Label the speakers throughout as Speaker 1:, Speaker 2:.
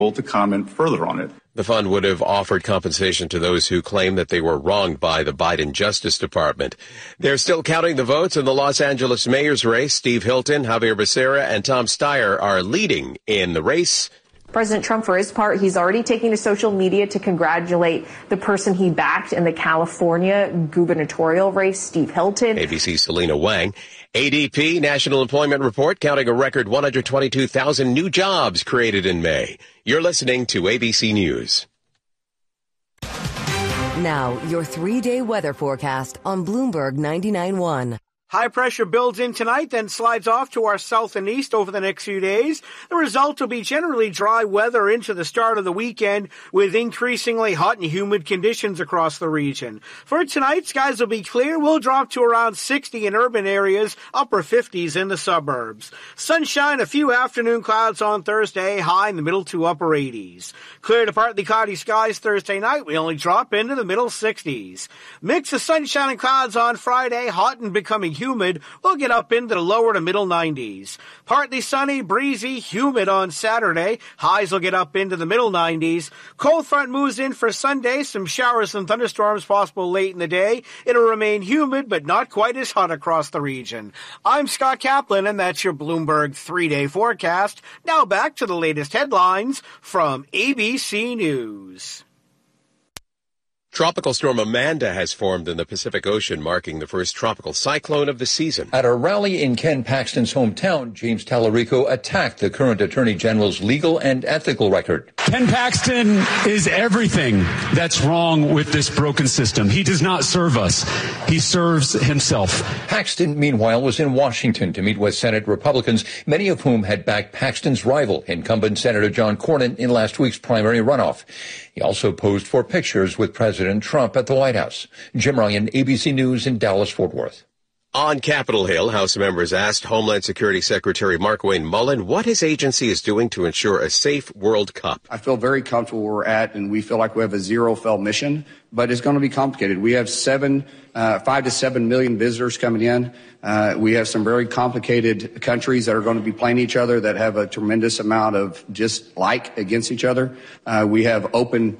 Speaker 1: to comment further on it.
Speaker 2: The fund would have offered compensation to those who claim that they were wronged by the Biden Justice Department. They're still counting the votes in the Los Angeles mayor's race. Steve Hilton, Javier Becerra, and Tom Steyer are leading in the race.
Speaker 3: President Trump, for his part, he's already taking to social media to congratulate the person he backed in the California gubernatorial race, Steve Hilton.
Speaker 2: ABC's Selena Wang. ADP, National Employment Report, counting a record 122,000 new jobs created in May. You're listening to ABC News.
Speaker 4: Now, your 3-day weather forecast on Bloomberg 99.1.
Speaker 5: High pressure builds in tonight, then slides off to our south and east over the next few days. The result will be generally dry weather into the start of the weekend with increasingly hot and humid conditions across the region. For tonight, skies will be clear. We'll drop to around 60 in urban areas, upper 50s in the suburbs. Sunshine, a few afternoon clouds on Thursday, high in the middle to upper 80s. Clear to partly cloudy skies Thursday night. We only drop into the middle 60s. Mix of sunshine and clouds on Friday, hot and becoming humid. We'll get up into the lower to middle 90s. Partly sunny, breezy, humid on Saturday. Highs will get up into the middle 90s. Cold front moves in for Sunday. Some showers and thunderstorms possible late in the day. It'll remain humid, but not quite as hot across the region. I'm Scott Kaplan, and that's your Bloomberg 3-day forecast. Now back to the latest headlines from ABC News.
Speaker 2: Tropical storm Amanda has formed in the Pacific Ocean, marking the first tropical cyclone of the season.
Speaker 6: At a rally in Ken Paxton's hometown, James Tallarico attacked the current Attorney General's legal and ethical record.
Speaker 7: Ken Paxton is everything that's wrong with this broken system. He does not serve us. He serves himself.
Speaker 6: Paxton, meanwhile, was in Washington to meet with Senate Republicans, many of whom had backed Paxton's rival, incumbent Senator John Cornyn, in last week's primary runoff. He also posed for pictures with President Trump at the White House. Jim Ryan, ABC News in Dallas-Fort Worth.
Speaker 2: On Capitol Hill, House members asked Homeland Security Secretary Markwayne Mullin what his agency is doing to ensure a safe World Cup.
Speaker 8: I feel very comfortable where we're at, and we feel like we have a zero-fail mission, but it's going to be complicated. We have 5 to 7 million visitors coming in. We have some very complicated countries that are going to be playing each other that have a tremendous amount of dislike against each other. We have open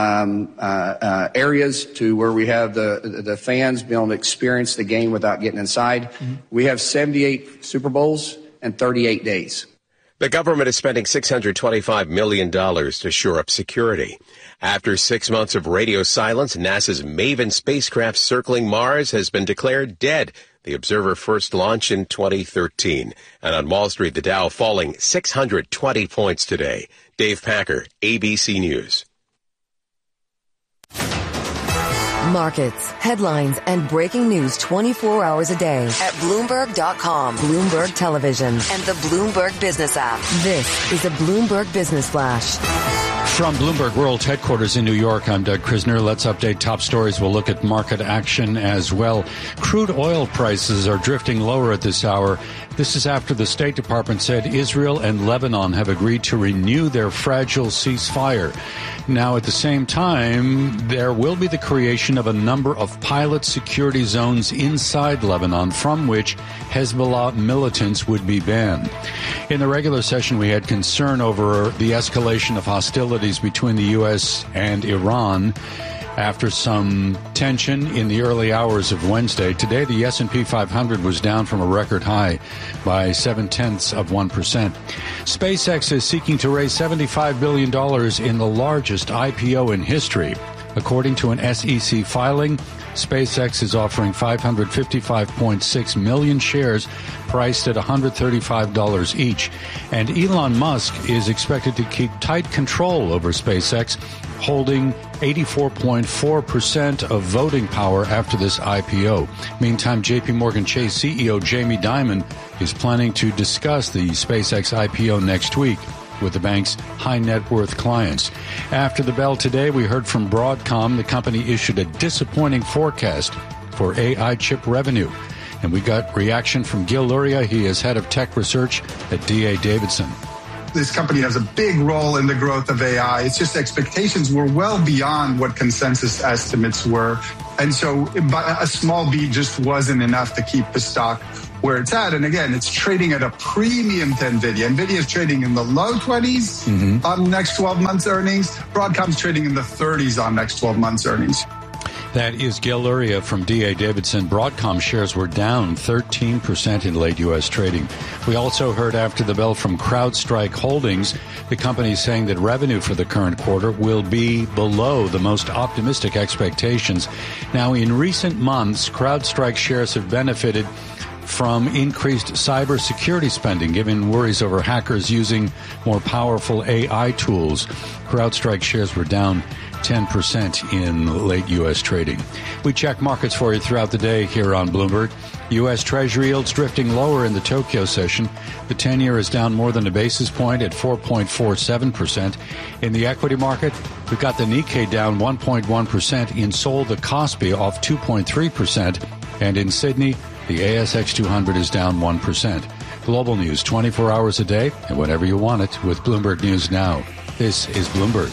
Speaker 8: areas to where we have the fans be able to experience the game without getting inside. Mm-hmm. We have 78 Super Bowls and 38 days.
Speaker 2: The government is spending $625 million to shore up security. After 6 months of radio silence, NASA's Maven spacecraft circling Mars has been declared dead. The Observer first launched in 2013. And on Wall Street, the Dow falling 620 points today. Dave Packer, ABC News.
Speaker 4: Markets, headlines, and breaking news 24 hours a day at Bloomberg.com, Bloomberg Television, and the Bloomberg Business app. This is a Bloomberg Business Flash.
Speaker 7: From Bloomberg World Headquarters in New York, I'm Doug Krisner. Let's update top stories. We'll look at market action as well. Crude oil prices are drifting lower at this hour. This is after the State Department said Israel and Lebanon have agreed to renew their fragile ceasefire. Now, at the same time, there will be the creation of a number of pilot security zones inside Lebanon from which Hezbollah militants would be banned. In the regular session, we had concern over the escalation of hostilities between the U.S. and Iran after some tension in the early hours of Wednesday. Today, the S&P 500 was down from a record high by 0.7%. SpaceX is seeking to raise $75 billion in the largest IPO in history. According to an SEC filing, SpaceX is offering 555.6 million shares priced at $135 each. And Elon Musk is expected to keep tight control over SpaceX, holding 84.4% of voting power after this IPO. Meantime, JP Morgan Chase CEO Jamie Dimon is planning to discuss the SpaceX IPO next week with the bank's high net worth clients. After the bell today, we heard from Broadcom. The company issued a disappointing forecast for AI chip revenue. And we got reaction from Gil Luria. He is head of tech research at D.A. Davidson.
Speaker 9: This company has a big role in the growth of AI. It's just expectations were well beyond what consensus estimates were. And so a small beat just wasn't enough to keep the stock where it's at. And again, it's trading at a premium to NVIDIA. NVIDIA is trading in the low 20s on next 12 months earnings. Broadcom's trading in the 30s on next 12 months earnings.
Speaker 7: That is Gil Luria from D.A. Davidson. Broadcom shares were down 13% in late U.S. trading. We also heard after the bell from CrowdStrike Holdings, the company saying that revenue for the current quarter will be below the most optimistic expectations. Now, in recent months, CrowdStrike shares have benefited from increased cybersecurity spending, given worries over hackers using more powerful AI tools. CrowdStrike shares were down 10% in late U.S. trading. We check markets for you throughout the day here on Bloomberg. U.S. Treasury yields drifting lower in the Tokyo session. The 10-year is down more than a basis point at 4.47%. In the equity market, we've got the Nikkei down 1.1%. In Seoul, the Kospi off 2.3%. And in Sydney, the ASX 200 is down 1%. Global news 24 hours a day and whenever you want it with Bloomberg News Now. This is Bloomberg.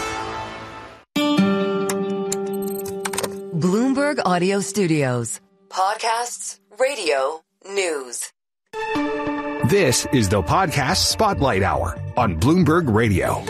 Speaker 4: Bloomberg Audio Studios. Podcasts, radio, news.
Speaker 1: This is the Podcast Spotlight Hour on Bloomberg Radio.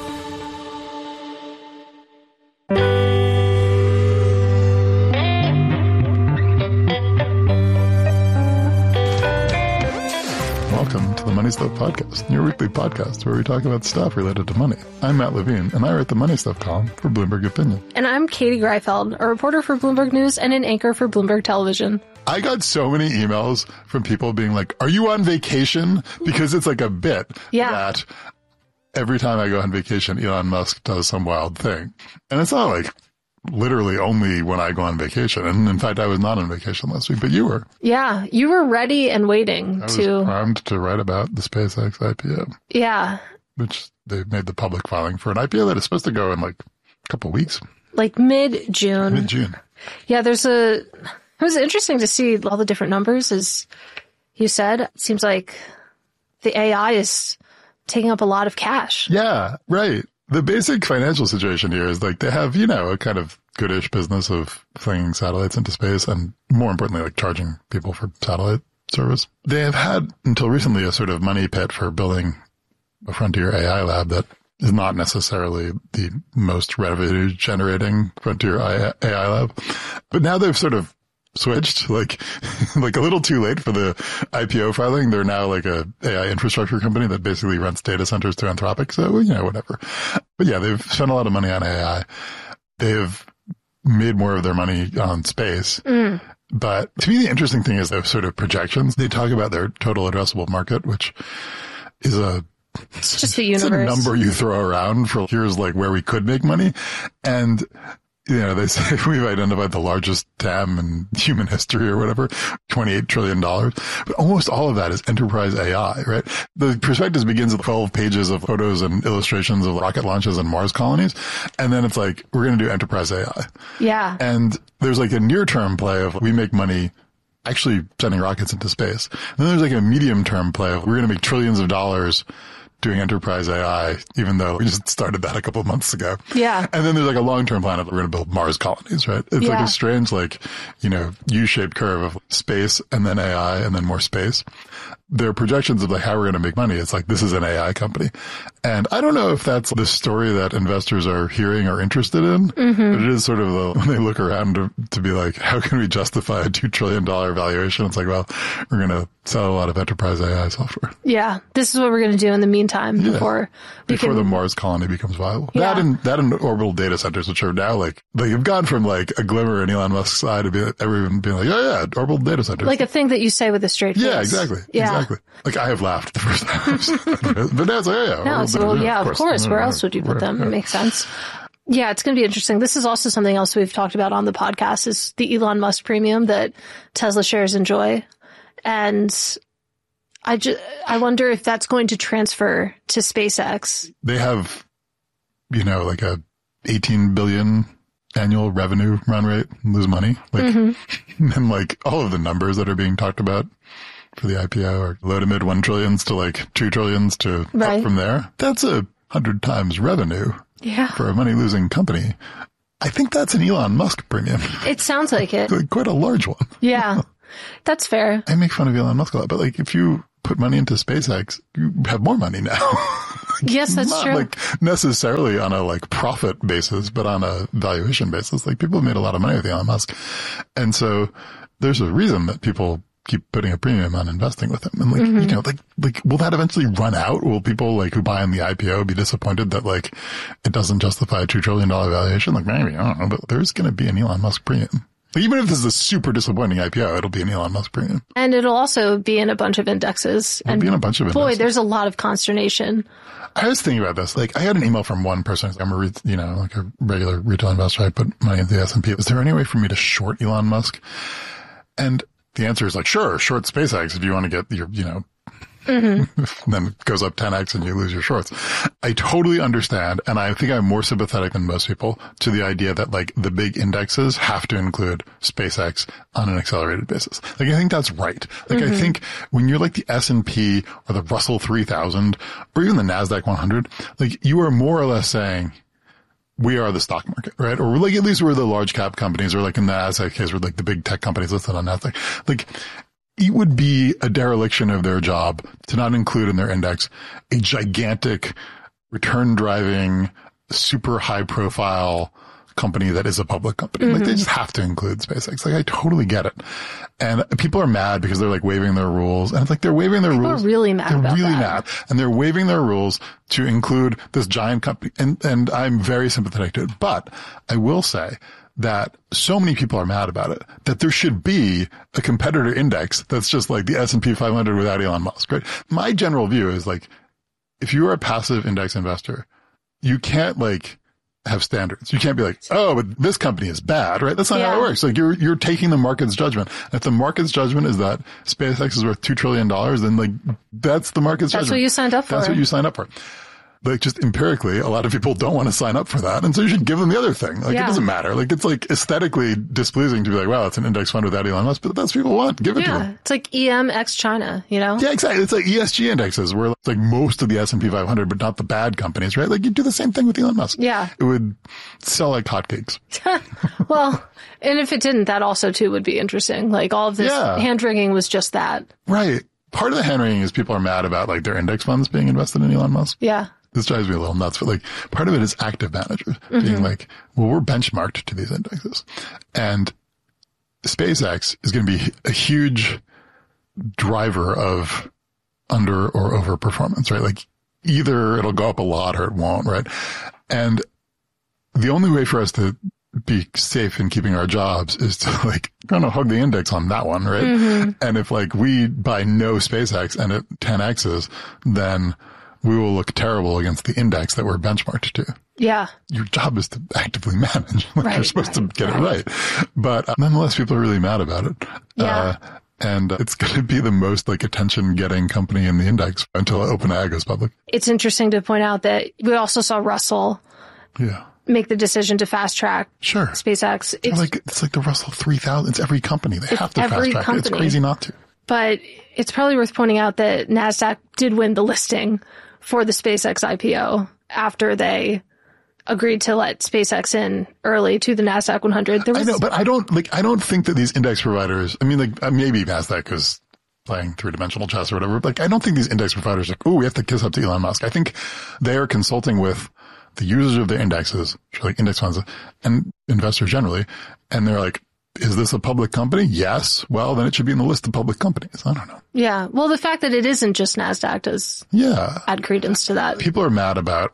Speaker 10: Welcome to the Money Stuff Podcast, your weekly podcast where we talk about stuff related to money. I'm Matt Levine, and I write the Money Stuff column for Bloomberg Opinion.
Speaker 11: And I'm Katie Greifeld, a reporter for Bloomberg News and an anchor for Bloomberg Television.
Speaker 10: I got so many emails from people being like, are you on vacation? Because it's like a bit that every time I go on vacation, Elon Musk does some wild thing. And it's not like literally only when I go on vacation. And in fact, I was not on vacation last week, but you were.
Speaker 11: Yeah, you were ready and waiting
Speaker 10: I was primed to write about the SpaceX IPO. Yeah. Which they made the public filing for an IPO that is supposed to go in like a couple of weeks.
Speaker 11: Like mid-June.
Speaker 10: Mid-June.
Speaker 11: Yeah, it was interesting to see all the different numbers, as you said. It seems like the AI is taking up a lot of cash.
Speaker 10: Yeah, right. The basic financial situation here is like they have, a kind of goodish business of flinging satellites into space and more importantly, like charging people for satellite service. They have had until recently a sort of money pit for building a frontier AI lab that is not necessarily the most revenue generating frontier AI lab. But now they've sort of switched, like a little too late for the IPO filing. They're now like a AI infrastructure company that basically rents data centers to Anthropic. So, whatever. But yeah, they've spent a lot of money on AI. They've made more of their money on space. But to me, the interesting thing is those sort of projections. They talk about their total addressable market, which is it's
Speaker 11: just the universe.
Speaker 10: It's a number you throw around for here's like where we could make money. And they say we've identified the largest TAM in human history or whatever, $28 trillion. But almost all of that is enterprise AI, right? The prospectus begins with 12 pages of photos and illustrations of rocket launches and Mars colonies. And then it's like, we're going to do enterprise AI.
Speaker 11: Yeah.
Speaker 10: And there's like a near-term play of we make money actually sending rockets into space. And then there's like a medium-term play of we're going to make trillions of dollars doing enterprise AI, even though we just started that a couple of months ago.
Speaker 11: Yeah.
Speaker 10: And then there's like a long-term plan of we're going to build Mars colonies, right? It's like a strange, U-shaped curve of space and then AI and then more space. Their projections of like how we're going to make money, it's like this is an AI company. And I don't know if that's the story that investors are hearing or interested in, but it is sort of when they look around to be like, how can we justify a $2 trillion valuation? It's like, well, we're going to sell a lot of enterprise AI software.
Speaker 11: Yeah. This is what we're going to do in the meantime before
Speaker 10: the Mars colony becomes viable.
Speaker 11: Yeah.
Speaker 10: That and orbital data centers, which are now like you've gone from like a glimmer in Elon Musk's eye to everyone being like, orbital data centers.
Speaker 11: Like a thing that you say with a straight face.
Speaker 10: Yeah, exactly.
Speaker 11: Yeah.
Speaker 10: Exactly. Like I have laughed the first time. But now it's like,
Speaker 11: of course. Where else would you put them? It makes sense. Yeah, it's going to be interesting. This is also something else we've talked about on the podcast is the Elon Musk premium that Tesla shares enjoy. And I wonder if that's going to transfer to SpaceX.
Speaker 10: They have, like a 18 billion annual revenue run rate, lose money. And like all of the numbers that are being talked about for the IPO are low to mid 1 trillions to like 2 trillions to up from there. That's 100 times revenue for a money losing company. I think that's an Elon Musk premium.
Speaker 11: It sounds like it.
Speaker 10: Quite a large one.
Speaker 11: Yeah. That's fair.
Speaker 10: I make fun of Elon Musk a lot, but like if you put money into SpaceX, you have more money now.
Speaker 11: Yes, that's
Speaker 10: not
Speaker 11: true.
Speaker 10: Like necessarily on a like profit basis, but on a valuation basis. Like people have made a lot of money with Elon Musk. And so there's a reason that people keep putting a premium on investing with him. And like, you know, like, will that eventually run out? Will people like who buy in the IPO be disappointed that like it doesn't justify a $2 trillion valuation? Like maybe, I don't know, but there's going to be an Elon Musk premium. Even if this is a super disappointing IPO, it'll be an Elon Musk premium.
Speaker 11: And it'll also be in a bunch of indexes.
Speaker 10: It'll be in a bunch of indexes.
Speaker 11: Boy, there's a lot of consternation.
Speaker 10: I was thinking about this. Like, I had an email from one person. I'm like a regular retail investor. I put money into the S&P. Is there any way for me to short Elon Musk? And the answer is like, sure, short SpaceX if you want to get your, then it goes up 10x and you lose your shorts. I totally understand. And I think I'm more sympathetic than most people to the idea that like the big indexes have to include SpaceX on an accelerated basis. Like I think that's right. Like I think when you're like the S&P or the Russell 3000 or even the NASDAQ 100, like you are more or less saying, we are the stock market, right? Or like at least we're the large cap companies, or like in the NASDAQ case, we're like the big tech companies listed on NASDAQ. Like it would be a dereliction of their job to not include in their index a gigantic return driving, super high profile company that is a public company. Like they just have to include SpaceX. Like I totally get it. And people are mad because they're like waiving their rules. And it's like they're waiving their rules.
Speaker 11: People are really mad about that.
Speaker 10: Mad. And they're waiving their rules to include this giant company. And I'm very sympathetic to it. But I will say that so many people are mad about it that there should be a competitor index that's just like the S&P 500 without Elon Musk, right? My general view is like, if you are a passive index investor, you can't like have standards. You can't be like, oh, but this company is bad, right? That's not how it works. Like you're taking the market's judgment. And if the market's judgment is that SpaceX is worth $2 trillion, then like that's the market's judgment.
Speaker 11: That's what you signed up for.
Speaker 10: That's what you signed up for. Like just empirically, a lot of people don't want to sign up for that. And so you should give them the other thing. Like it doesn't matter. Like it's like aesthetically displeasing to be like, wow, it's an index fund without Elon Musk, but that's what people want. Give it to them.
Speaker 11: It's like EM X China, you know?
Speaker 10: Yeah, exactly. It's like ESG indexes where it's like most of the S&P 500, but not the bad companies, right? Like you do the same thing with Elon Musk.
Speaker 11: Yeah.
Speaker 10: It would sell like hotcakes.
Speaker 11: Well, and if it didn't, that also too would be interesting. Like all of this hand wringing was just that.
Speaker 10: Right. Part of the hand wringing is people are mad about like their index funds being invested in Elon Musk.
Speaker 11: Yeah.
Speaker 10: This drives me a little nuts, but like part of it is active managers being like, well, we're benchmarked to these indexes. And SpaceX is going to be a huge driver of under or over performance, right? Like either it'll go up a lot or it won't, right? And the only way for us to be safe in keeping our jobs is to like kind of hug the index on that one, right? And if like we buy no SpaceX and it 10x's, then we will look terrible against the index that we're benchmarked to.
Speaker 11: Yeah.
Speaker 10: Your job is to actively manage. Like you're supposed to get it right. But nonetheless, people are really mad about it.
Speaker 11: Yeah.
Speaker 10: And it's going to be the most like attention getting company in the index until OpenAI goes public.
Speaker 11: It's interesting to point out that we also saw Russell make the decision to fast track SpaceX.
Speaker 10: It's like the Russell 3000. It's every company. They have to fast track it. It's crazy not to.
Speaker 11: But it's probably worth pointing out that NASDAQ did win the listing for the SpaceX IPO after they agreed to let SpaceX in early to the NASDAQ 100.
Speaker 10: I know, but I don't think that these index providers, I mean, like maybe NASDAQ is playing three-dimensional chess or whatever, but like, I don't think these index providers are like, oh, we have to kiss up to Elon Musk. I think they are consulting with the users of the indexes, like index funds and investors generally. And they're like, is this a public company? Yes. Well, then it should be in the list of public companies. I don't know.
Speaker 11: Yeah. Well, the fact that it isn't just NASDAQ does add credence to that.
Speaker 10: People are mad about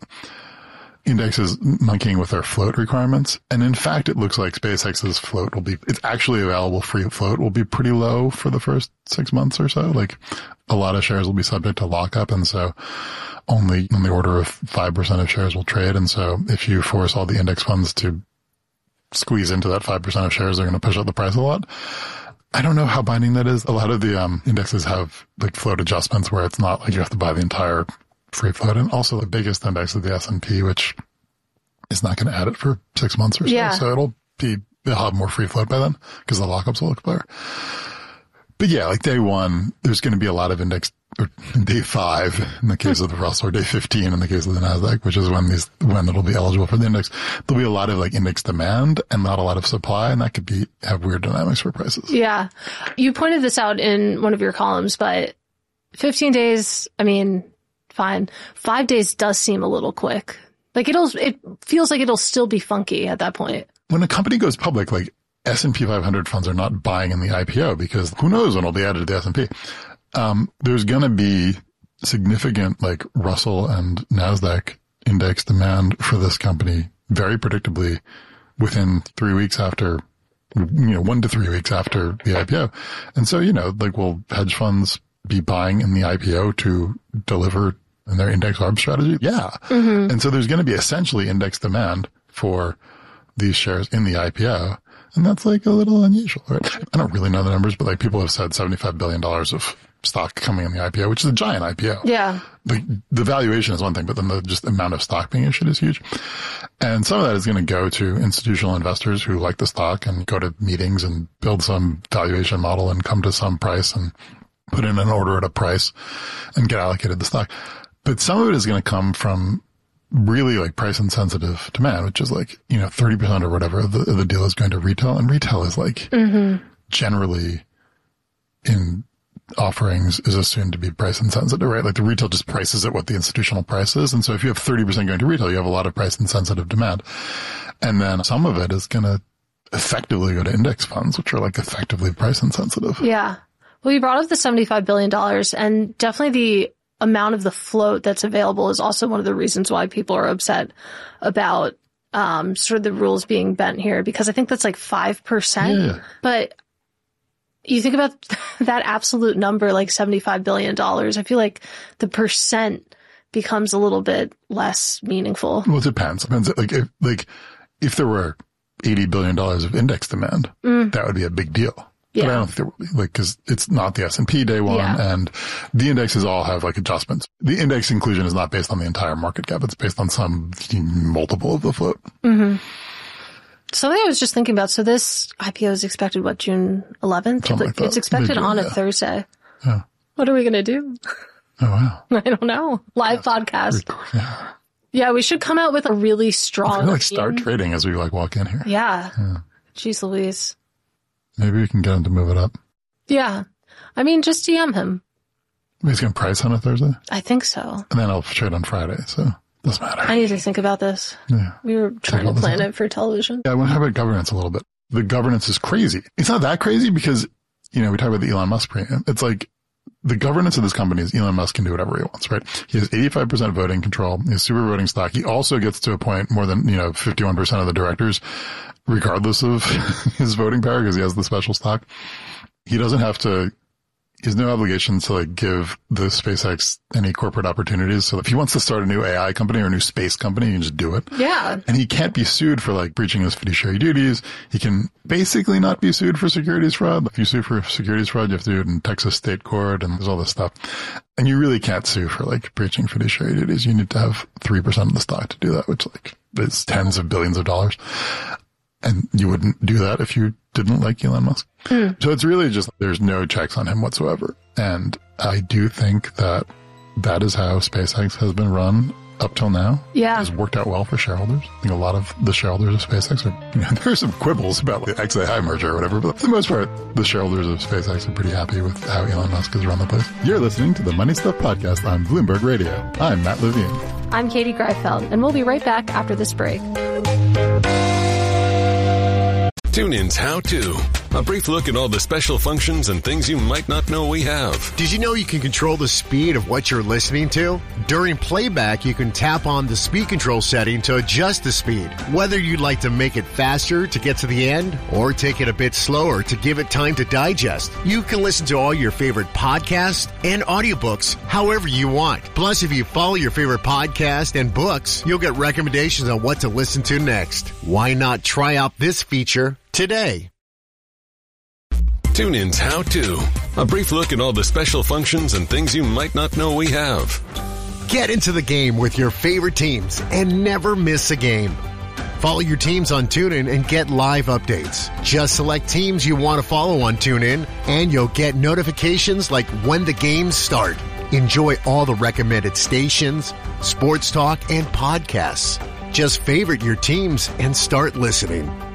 Speaker 10: indexes monkeying with their float requirements. And in fact, it looks like SpaceX's float it's actually available free float will be pretty low for the first 6 months or so. Like a lot of shares will be subject to lockup. And so only on the order of 5% of shares will trade. And so if you force all the index funds to squeeze into that 5% of shares, they're going to push up the price a lot. I don't know how binding that is. A lot of the indexes have like float adjustments where it's not like you have to buy the entire free float. And also the biggest index is the S&P, which is not going to add it for 6 months or so.
Speaker 11: Yeah.
Speaker 10: So they'll have more free float by then because the lockups will expire. But yeah, like day one, there's going to be a lot of index or day 5 in the case of the Russell, or day 15 in the case of the NASDAQ, which is when it'll be eligible for the index. There'll be a lot of like index demand and not a lot of supply, and that could have weird dynamics for prices.
Speaker 11: Yeah. You pointed this out in one of your columns, but 15 days, I mean, fine. 5 days does seem a little quick. Like it feels like it'll still be funky at that point.
Speaker 10: When a company goes public, like S&P 500 funds are not buying in the IPO because who knows when it'll be added to the S&P. There's going to be significant like Russell and NASDAQ index demand for this company very predictably within 3 weeks after, 1 to 3 weeks after the IPO. And so, like will hedge funds be buying in the IPO to deliver in their index arb strategy? Yeah. Mm-hmm. And so there's going to be essentially index demand for these shares in the IPO. And that's like a little unusual, right? I don't really know the numbers, but like people have said $75 billion of stock coming in the IPO, which is a giant IPO.
Speaker 11: Yeah.
Speaker 10: Like the valuation is one thing, but then the just amount of stock being issued is huge. And some of that is going to go to institutional investors who like the stock and go to meetings and build some valuation model and come to some price and put in an order at a price and get allocated the stock. But some of it is going to come from really like price insensitive demand, which is like, 30% or whatever the deal is going to retail. And retail is like generally in offerings is assumed to be price insensitive, right? Like the retail just prices at what the institutional price is. And so if you have 30% going to retail, you have a lot of price insensitive demand. And then some of it is going to effectively go to index funds, which are like effectively price insensitive.
Speaker 11: Yeah. Well, you brought up the $75 billion and definitely the amount of the float that's available is also one of the reasons why people are upset about sort of the rules being bent here, because I think that's like 5%. Yeah. But you think about that absolute number, like $75 billion. I feel like the percent becomes a little bit less meaningful.
Speaker 10: Well, it depends. If there were $80 billion of index demand, that would be a big deal. Yeah. But I don't think there will be, because it's not the S&P day one, and the indexes all have like adjustments. The index inclusion is not based on the entire market cap. It's based on some multiple of the float.
Speaker 11: Mm-hmm. Something I was just thinking about. So this IPO is expected, June 11th?
Speaker 10: Something like that.
Speaker 11: It's expected on a Thursday.
Speaker 10: Yeah.
Speaker 11: What are we going to do?
Speaker 10: Oh, wow.
Speaker 11: I don't know. Live podcast. Yeah, we should come out with a really strong.
Speaker 10: We're start trading as we walk in here.
Speaker 11: Yeah. Jeez Louise.
Speaker 10: Maybe we can get him to move it up.
Speaker 11: Yeah. I mean, just DM him.
Speaker 10: He's going to price on a Thursday?
Speaker 11: I think so.
Speaker 10: And then I'll trade on Friday, so doesn't matter.
Speaker 11: I need to think about this.
Speaker 10: Yeah.
Speaker 11: We were trying to plan it for television.
Speaker 10: Yeah, I want to talk about governance a little bit. The governance is crazy. It's not that crazy because, we talk about the Elon Musk premium. It's like the governance of this company is Elon Musk can do whatever he wants, right? He has 85% voting control. He has super voting stock. He also gets to appoint more than, 51% of the directors, regardless of his voting power, because he has the special stock. He doesn't have to, he has no obligation to give the SpaceX any corporate opportunities. So if he wants to start a new AI company or a new space company, he can just do it.
Speaker 11: Yeah.
Speaker 10: And he can't be sued for breaching his fiduciary duties. He can basically not be sued for securities fraud. If you sue for securities fraud, you have to do it in Texas state court, and there's all this stuff. And you really can't sue for breaching fiduciary duties. You need to have 3% of the stock to do that, which is tens of billions of dollars. And you wouldn't do that if you didn't like Elon Musk. So it's really just, there's no checks on him whatsoever. And I do think that is how SpaceX has been run up till now.
Speaker 11: Yeah.
Speaker 10: It has worked out well for shareholders. I think a lot of the shareholders of SpaceX are, there are some quibbles about the XAI merger or whatever, but for the most part, the shareholders of SpaceX are pretty happy with how Elon Musk has run the place. You're listening to the Money Stuff Podcast on Bloomberg Radio. I'm Matt Levine.
Speaker 11: I'm Katie Greifeld, and we'll be right back after this break.
Speaker 12: TuneIn's How To. A brief look at all the special functions and things you might not know we have.
Speaker 13: Did you know you can control the speed of what you're listening to? During playback, you can tap on the speed control setting to adjust the speed. Whether you'd like to make it faster to get to the end or take it a bit slower to give it time to digest, you can listen to all your favorite podcasts and audiobooks however you want. Plus, if you follow your favorite podcast and books, you'll get recommendations on what to listen to next. Why not try out this feature today?
Speaker 12: TuneIn's How To. A brief look at all the special functions and things you might not know we have.
Speaker 13: Get into the game with your favorite teams and never miss a game. Follow your teams on TuneIn and get live updates. Just select teams you want to follow on TuneIn and you'll get notifications like when the games start. Enjoy all the recommended stations, sports talk, and podcasts. Just favorite your teams and start listening.